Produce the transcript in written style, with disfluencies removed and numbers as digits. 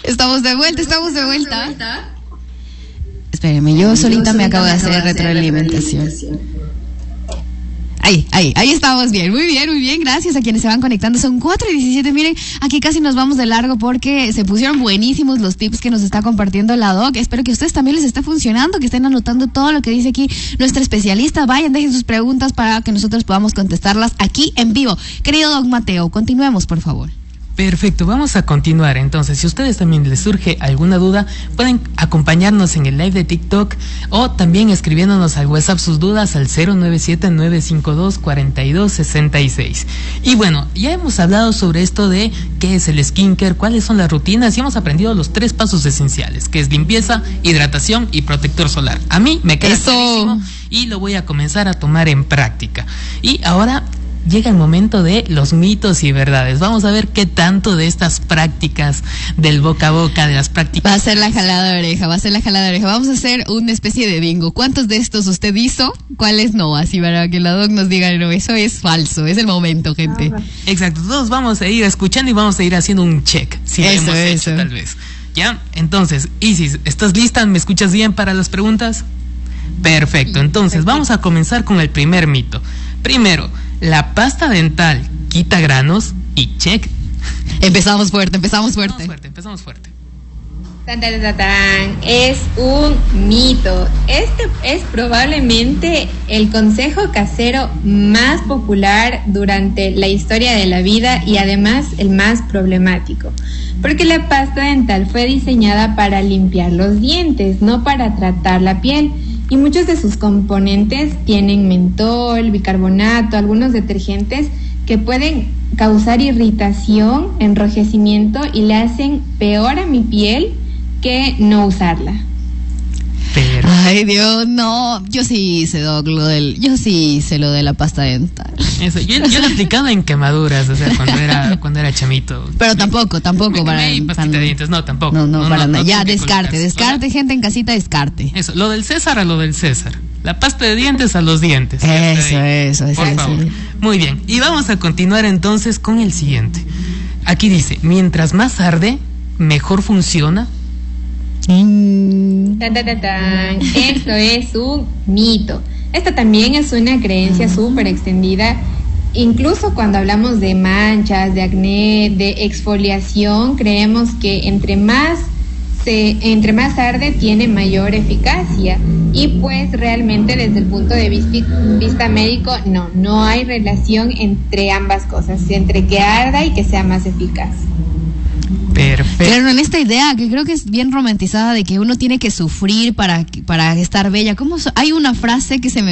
Estamos de vuelta. Espérenme, yo solita me acabo de hacer retroalimentación. Ahí estamos bien, muy bien, gracias a quienes se van conectando. Son 4:17, miren, aquí casi nos vamos de largo porque se pusieron buenísimos los tips que nos está compartiendo la Doc. Espero que a ustedes también les esté funcionando, que estén anotando todo lo que dice aquí nuestra especialista. Vayan, dejen sus preguntas para que nosotros podamos contestarlas aquí en vivo. Querido Doc Mateo, continuemos, por favor. Perfecto, vamos a continuar. Entonces, si a ustedes también les surge alguna duda, pueden acompañarnos en el live de TikTok o también escribiéndonos al WhatsApp sus dudas al 097-952-4266. Y bueno, ya hemos hablado sobre esto de qué es el skincare, cuáles son las rutinas y hemos aprendido los 3 pasos esenciales, que es limpieza, hidratación y protector solar. A mí me queda clarísimo y lo voy a comenzar a tomar en práctica. Y ahora llega el momento de los mitos y verdades. Vamos a ver qué tanto de estas prácticas del boca a boca, de las prácticas... Va a ser la jalada de oreja. Vamos a hacer una especie de bingo. ¿Cuántos de estos usted hizo? ¿Cuáles no? Así para que la Doc nos diga, no, eso es falso. Es el momento, gente. Exacto. Todos vamos a ir escuchando y vamos a ir haciendo un check. Si lo hemos hecho, tal vez. ¿Ya? Entonces, Isis, ¿estás lista? ¿Me escuchas bien para las preguntas? Perfecto. Entonces, vamos a comenzar con el primer mito. Primero, ¿la pasta dental quita granos? Y check. Empezamos fuerte. Empezamos fuerte. Es un mito. Este es probablemente el consejo casero más popular durante la historia de la vida y además el más problemático. Porque la pasta dental fue diseñada para limpiar los dientes, no para tratar la piel. Y muchos de sus componentes tienen mentol, bicarbonato, algunos detergentes que pueden causar irritación, enrojecimiento y le hacen peor a mi piel que no usarla. Pero... Ay, Dios, no. Yo sí hice, Doc, lo de la pasta dental. Eso, yo lo he aplicado en quemaduras, o sea, cuando era chamito. Pero tampoco para pastita de dientes, no, tampoco. No, para nada. Ya, descarte, gente en casita, descarte. Eso, lo del César a lo del César. La pasta de dientes a los dientes. Eso. Por favor. Muy bien, y vamos a continuar entonces con el siguiente. Aquí dice, mientras más arde, mejor funciona. Esto es un mito. Esta también es una creencia súper extendida. Incluso cuando hablamos de manchas, de acné, de exfoliación, creemos que entre más arde tiene mayor eficacia. Y pues realmente desde el punto de vista médico, no hay relación entre ambas cosas, entre que arda y que sea más eficaz. Perfecto. Pero en esta idea que creo que es bien romantizada de que uno tiene que sufrir para estar bella, hay una frase que se me